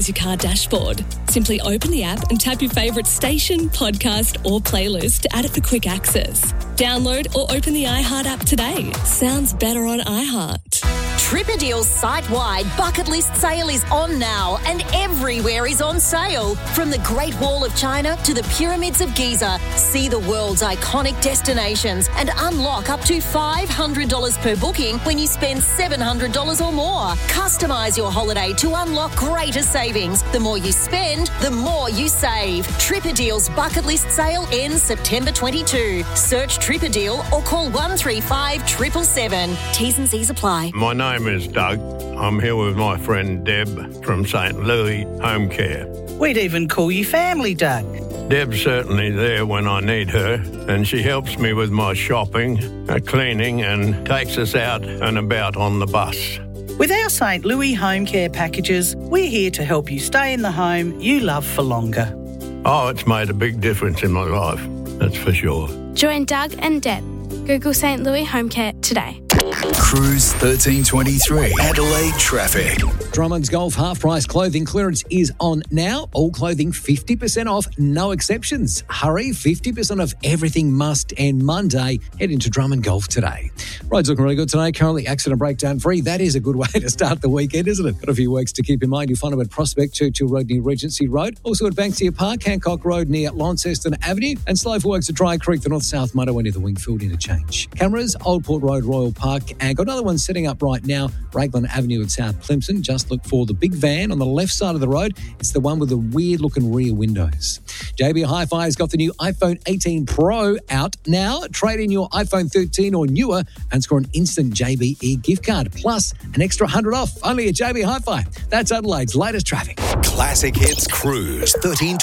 your car dashboard. Simply open the app and tap your favourite station, podcast or playlist to add it for quick access. Download or open the iHeart app today. Sounds better on iHeart. Tripadeal's site-wide bucket list sale is on now and everywhere is on sale. From the Great Wall of China to the Pyramids of Giza, see the world's iconic destinations and unlock up to $500 per booking when you spend $700 or more. Customise your holiday to unlock greater savings. The more you spend, the more you save. Tripadeal's bucket list sale ends September 22. Search Tripadeal or call 135 777. T's and C's apply. My name is Doug. I'm here with my friend Deb from St. Louis Home Care. We'd even call you family, Doug. Deb's certainly there when I need her, and she helps me with my shopping, cleaning, and takes us out and about on the bus. With our St. Louis Home Care packages, we're here to help you stay in the home you love for longer. Oh, it's made a big difference in my life, that's for sure. Join Doug and Deb. Google St. Louis Home Care today. Cruise 1323. Adelaide traffic. Drummond's Golf half-price clothing clearance is on now. All clothing 50% off, no exceptions. Hurry, 50% off everything must end Monday. Head into Drummond Golf today. Roads looking really good today. Currently accident breakdown free. That is a good way to start the weekend, isn't it? Got a few works to keep in mind. You'll find them at Prospect, Churchill Road near Regency Road. Also at Banksia Park, Hancock Road near Launceston Avenue. And slow for works at Dry Creek, the north-south motorway near the Wingfield interchange. Cameras, Old Port Road, Royal Park. And got another one setting up right now, Raglan Avenue at South Plimson. Just look for the big van on the left side of the road. It's the one with the weird-looking rear windows. JB Hi-Fi has got the new iPhone 18 Pro out now. Trade in your iPhone 13 or newer and score an instant JB gift card, plus an extra $100 off. Only at JB Hi-Fi. That's Adelaide's latest traffic. Classic Hits Cruise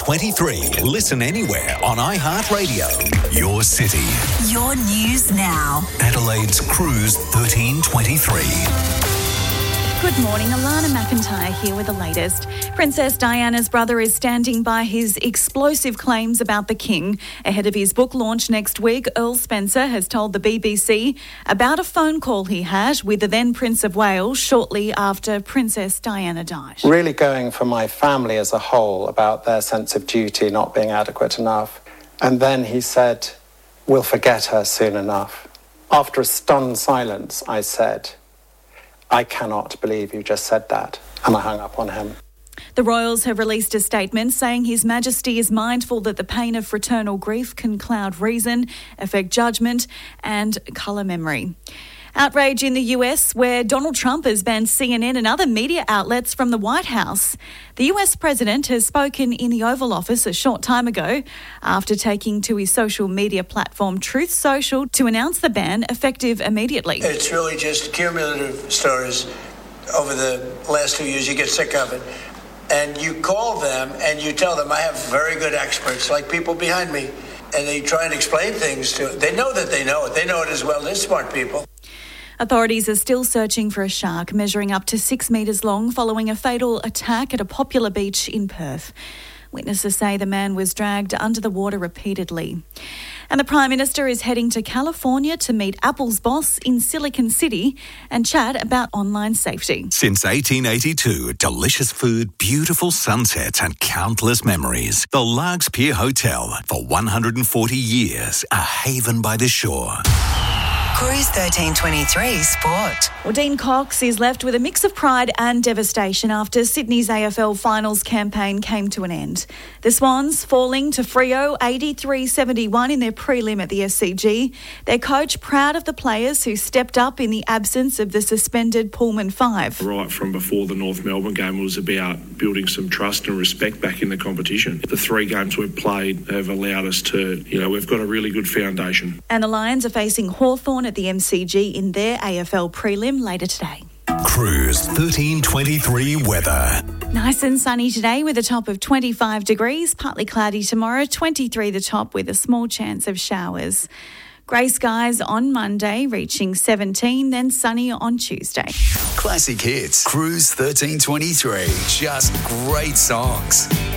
1323. Listen anywhere on iHeartRadio. Your city. Your news now. Adelaide's Cruise 1323. Good morning, Alana McIntyre here with the latest. Princess Diana's brother is standing by his explosive claims about the King. Ahead of his book launch next week, Earl Spencer has told the BBC about a phone call he had with the then Prince of Wales shortly after Princess Diana died. Really going for my family as a whole about their sense of duty not being adequate enough. And then he said, "We'll forget her soon enough." After a stunned silence, I said, "I cannot believe you just said that," and I hung up on him. The Royals have released a statement saying His Majesty is mindful that the pain of fraternal grief can cloud reason, affect judgment and colour memory. Outrage in the US, where Donald Trump has banned CNN and other media outlets from the White House. The US president has spoken in the Oval Office a short time ago after taking to his social media platform Truth Social to announce the ban effective immediately. It's really just cumulative stories over the last 2 years. You get sick of it. And you call them and you tell them, I have very good experts, like people behind me, and they try and explain things to it. They know that they know it. They know it as well. They're smart people. Authorities are still searching for a shark measuring up to 6 metres long following a fatal attack at a popular beach in Perth. Witnesses say the man was dragged under the water repeatedly. And the Prime Minister is heading to California to meet Apple's boss in Silicon City and chat about online safety. Since 1882, delicious food, beautiful sunsets and countless memories. The Largs Pier Hotel, for 140 years, a haven by the shore. Cruise 1323 Sport. Well, Dean Cox is left with a mix of pride and devastation after Sydney's AFL finals campaign came to an end. The Swans falling to Freo 83-71 in their prelim at the SCG. Their coach proud of the players who stepped up in the absence of the suspended Pullman 5. Right from before the North Melbourne game, it was about building some trust and respect back in the competition. The 3 games we've played have allowed us to, we've got a really good foundation. And the Lions are facing Hawthorn at the MCG in their AFL prelim later today. Cruise 1323 weather. Nice and sunny today with a top of 25 degrees, partly cloudy tomorrow, 23 the top with a small chance of showers. Grey skies on Monday, reaching 17, then sunny on Tuesday. Classic Hits, Cruise 1323. Just great songs.